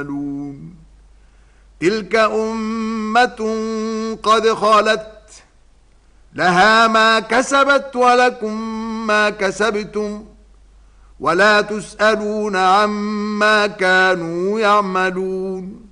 تلك أمة قد خلت لها ما كسبت ولكم ما كسبتم ولا تسألون عما كانوا يعملون